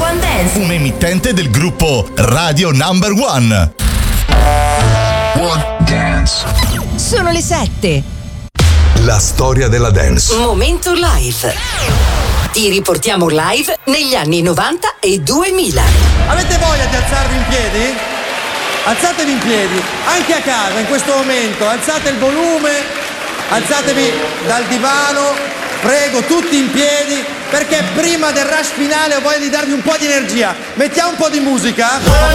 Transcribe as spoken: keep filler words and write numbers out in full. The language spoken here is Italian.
One Dance. Un emittente del gruppo Radio Number One. One Dance. Sono le sette. La storia della dance. Momento live. Ti riportiamo live negli anni novanta e duemila. Avete voglia di alzarvi in piedi? Alzatevi in piedi, anche a casa in questo momento, alzate il volume, alzatevi dal divano, prego, tutti in piedi, perché prima del rush finale ho voglia di darvi un po' di energia. Mettiamo un po' di musica.